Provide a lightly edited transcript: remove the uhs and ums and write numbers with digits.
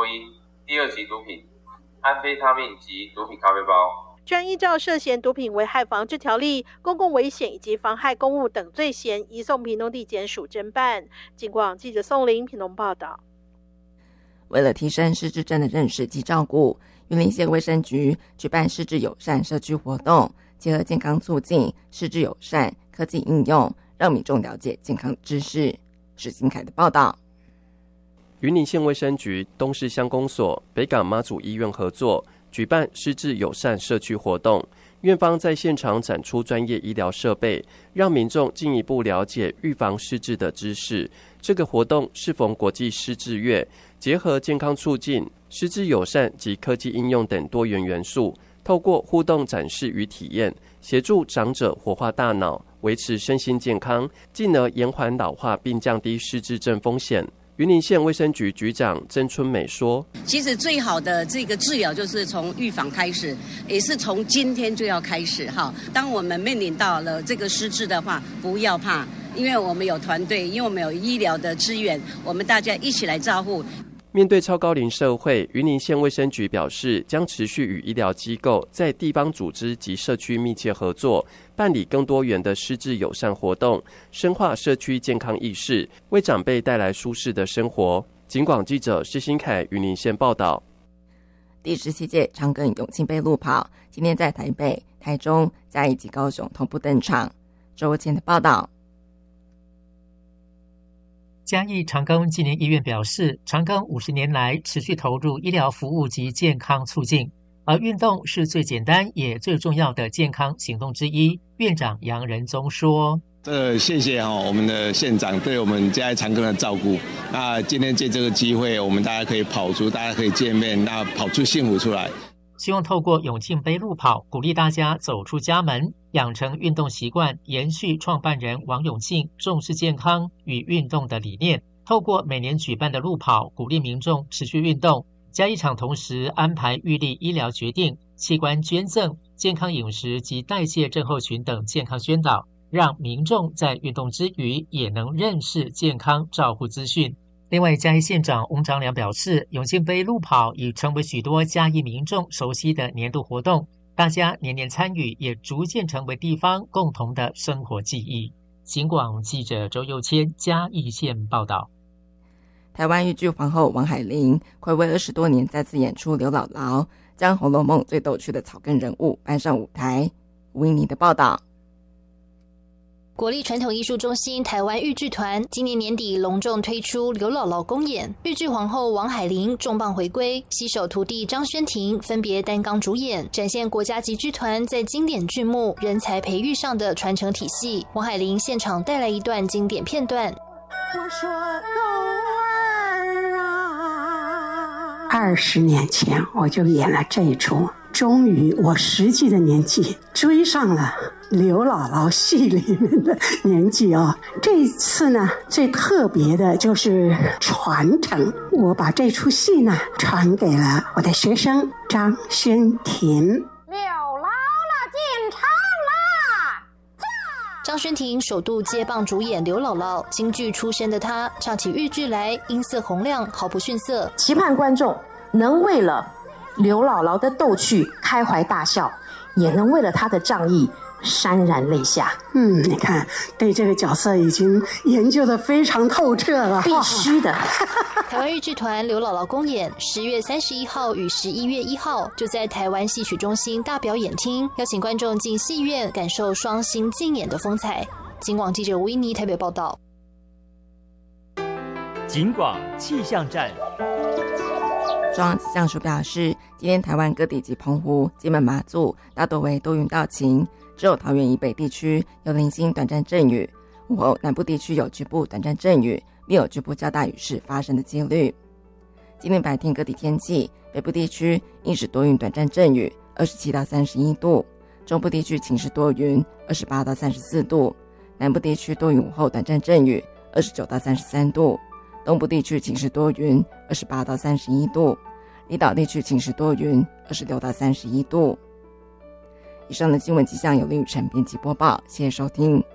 洛因、第二级毒品、安非他命及毒品咖啡包。 专依照涉嫌毒品危害防治条例、公共危险以及妨害公务等罪嫌，移送屏东地检署侦办。警广记者宋玲屏东报道。 为了提升失智症的认识及照顾，云林县卫生局举办失智友善社区活动，结合健康促进、失智友善、科技应用，让民众了解健康知识。史金凯的报道。 云林县卫生局、东势乡公所、北港妈祖医院合作举办失智友善社区活动，院方在现场展出专业医疗设备，让民众进一步了解预防失智的知识。这个活动适逢国际失智月，结合健康促进、失智友善及科技应用等多元元素，透过互动展示与体验，协助长者活化大脑，维持身心健康，进而延缓老化并降低失智症风险。云林县卫生局局长曾春美说， 其实最好的这个治疗就是从预防开始，也是从今天就要开始哈。当我们面临到了这个失智的话，不要怕，因为我们有团队，因为我们有医疗的资源，我们大家一起来照顾。 面对超高龄社会，云林县卫生局表示，将持续与医疗机构在地方组织及社区密切合作，办理更多元的失智友善活动，深化社区健康意识，为长辈带来舒适的生活。警广记者施新凯云林县报道。 第17届长庚永庆杯路跑今天在台北、台中、嘉义及高雄同步登场。周前的报道。 嘉义长庚纪念医院表示，长庚50年来持续投入医疗服务及健康促进，而运动是最简单也最重要的健康行动之一。院长杨仁宗说： 谢谢我们的县长对我们嘉义长庚的照顾。那今天借这个机会，我们大家可以跑出，大家可以见面，那跑出幸福出来。 希望透过永庆杯路跑，鼓励大家走出家门，养成运动习惯，延续创办人王永庆重视健康与运动的理念。透过每年举办的路跑，鼓励民众持续运动。嘉义场同时安排预立医疗决定、器官捐赠、健康饮食及代谢症候群等健康宣导，让民众在运动之余也能认识健康照护资讯。另外，嘉义县长翁章良表示，永庆杯路跑已成为许多嘉义民众熟悉的年度活动，大家年年参与，也逐渐成为地方共同的生活记忆。警广记者周佑谦嘉义县报道。 台湾豫剧皇后王海玲睽违20多年再次演出刘姥姥，将《红楼梦》最逗趣的草根人物搬上舞台。吴英妮的报道。 国立传统艺术中心台湾豫剧团今年年底隆重推出刘姥姥公演，豫剧皇后王海玲重磅回归，携手徒弟张轩婷分别担纲主演，展现国家级剧团在经典剧目人才培育上的传承体系。王海玲现场带来一段经典片段。 我说狗儿啊，20年前我就演了这一出，终于我实际的年纪追上了刘姥姥戏里面的年纪啊。这一次呢，最特别的就是传承，我把这出戏呢传给了我的学生张轩婷。 刘姥姥进场啦！ 张轩婷首度接棒主演刘姥姥，京剧出身的她唱起豫剧来音色洪亮，毫不逊色。 期盼观众能为了刘姥姥的逗趣开怀大笑，也能为了她的仗义潸然泪下。 你看，对这个角色已经研究得非常透彻了， 必须的。 台湾豫剧团刘姥姥公演10月31号与11月1号就在台湾戏曲中心大表演厅，邀请观众进戏院感受双星竞演的风采。警广记者吴依妮台北报道。 警广气象站。 中央气象署表示，今天台湾各地及澎湖、金门、马祖大多为多云到晴，只有桃园以北地区有零星短暂阵雨，午后南部地区有局部短暂阵雨，并有局部较大雨势发生的几率。今天白天各地天气，北部地区阴时多云短暂阵雨，27到31度；中部地区晴时多云，28到34度；南部地区多云午后短暂阵雨，29到33度；东部地区晴时多云，28到31度；离岛地区晴时多云，26到31度。以上的新闻气象由林宇辰编辑播报，谢谢收听。